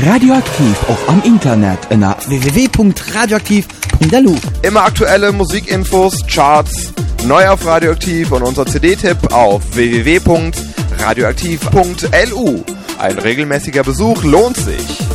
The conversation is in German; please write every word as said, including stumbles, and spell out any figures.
Radioaktiv auch am Internet in w w w punkt radioaktiv punkt l u. Immer aktuelle Musikinfos, Charts, neu auf Radioaktiv und unser C D-Tipp auf w w w punkt radioaktiv punkt l u. Ein regelmäßiger Besuch lohnt sich.